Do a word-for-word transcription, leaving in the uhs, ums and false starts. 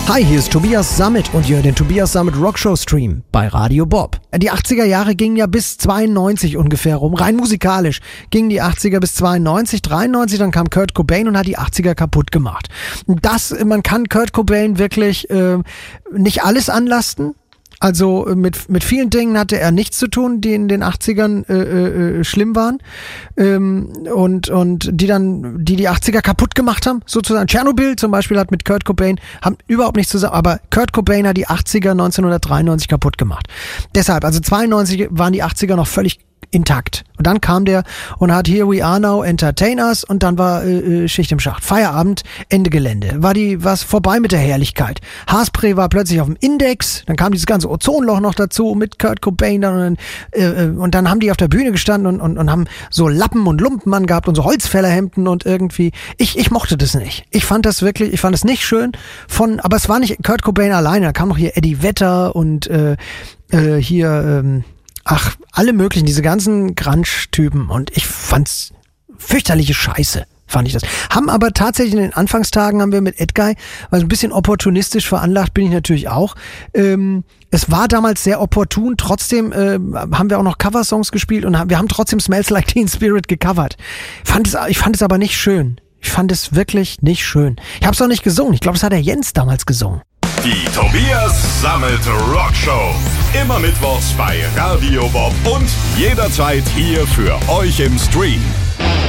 Hi, hier ist Tobias Sammet und ihr hört den Tobias Sammet Rockshow Stream bei Radio Bob. Die achtziger Jahre gingen ja bis zweiundneunzig ungefähr rum, rein musikalisch gingen die achtziger bis zweiundneunzig, dreiundneunzig, dann kam Kurt Cobain und hat die achtziger kaputt gemacht. Das, man kann Kurt Cobain wirklich äh, nicht alles anlasten. Also mit mit vielen Dingen hatte er nichts zu tun, die in den achtzigern äh, äh, schlimm waren ähm, und und die dann die die achtziger kaputt gemacht haben, sozusagen. Tschernobyl zum Beispiel hat mit Kurt Cobain haben überhaupt nichts zusammen, aber Kurt Cobain hat die achtziger neunzehnhundertdreiundneunzig kaputt gemacht. Deshalb, also zweiundneunzig waren die achtziger noch völlig intakt. Und dann kam der und hat Here We Are Now, Entertain Us und dann war äh, Schicht im Schacht. Feierabend, Ende Gelände. War die was vorbei mit der Herrlichkeit. Haarspray war plötzlich auf dem Index, dann kam dieses ganze Ozonloch noch dazu mit Kurt Cobain dann, äh, und dann haben die auf der Bühne gestanden und, und, und haben so Lappen und Lumpen angehabt und so Holzfällerhemden und irgendwie, ich, ich mochte das nicht. Ich fand das wirklich, ich fand es nicht schön von, aber es war nicht Kurt Cobain alleine, da kam noch hier Eddie Vedder und äh, äh, hier, ähm, ach, alle möglichen, diese ganzen Grunge-Typen. Und ich fand's fürchterliche Scheiße, fand ich das. Haben aber tatsächlich in den Anfangstagen haben wir mit Edguy, weil ein bisschen opportunistisch veranlagt bin ich natürlich auch. Ähm, es war damals sehr opportun, trotzdem äh, haben wir auch noch Coversongs gespielt und haben, wir haben trotzdem Smells Like Teen Spirit gecovert. Fand es, ich fand es aber nicht schön. Ich fand es wirklich nicht schön. Ich hab's auch nicht gesungen. Ich glaube, das hat der Jens damals gesungen. Die Tobias Sammet Rockshow. Immer mittwochs bei Radio Bob und jederzeit hier für euch im Stream.